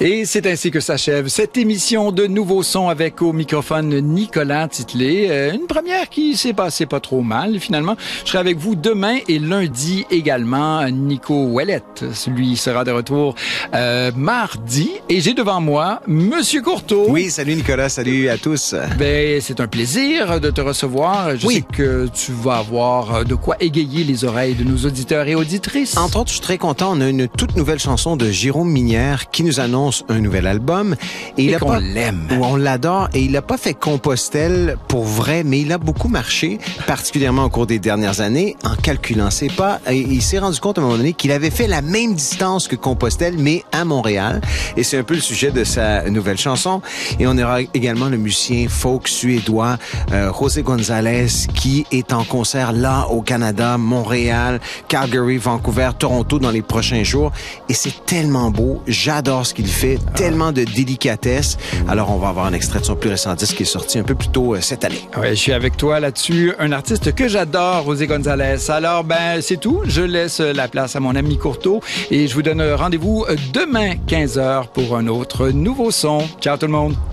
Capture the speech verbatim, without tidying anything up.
Et c'est ainsi que s'achève cette émission de Nouveaux Sons avec au microphone Nicolas Titley. Euh, une première qui s'est passée pas trop mal, finalement. Je serai avec vous demain et lundi également. Nico Ouellette, lui sera de retour euh, mardi. Et j'ai devant moi Monsieur Courteau. Oui, salut Nicolas, salut à tous. Ben, c'est un plaisir de te recevoir. Je oui. sais que tu vas avoir de quoi égayer les oreilles de nos auditeurs et auditrices. Entre autres, je suis très content. On a une toute nouvelle chanson de Jérôme Minière qui nous annonce un nouvel album. Et, et il a qu'on pas... l'aime. On l'adore. Et il n'a pas fait Compostelle pour vrai, mais il a beaucoup marché, particulièrement au cours des dernières années, en calculant ses pas. Et il s'est rendu compte à un moment donné qu'il avait fait la même distance que Compostelle, mais à Montréal. Et c'est un peu le sujet de sa nouvelle chanson. Et on aura également le musicien folk suédois euh, José González qui est en concert là au Canada, Montréal, Calgary, Vancouver, Toronto dans les prochains jours. Et c'est tellement beau. J'adore ce qu'il fait. Ah. Tellement de délicatesse. Alors, on va avoir un extrait de son plus récent disque qui est sorti un peu plus tôt euh, cette année. Ouais, je suis avec toi là-dessus. Un artiste que j'adore, José González. Alors, ben, c'est tout. Je laisse la place à mon ami Courteau et je vous donne rendez-vous demain quinze heures pour un autre nouveau son. Ciao tout le monde.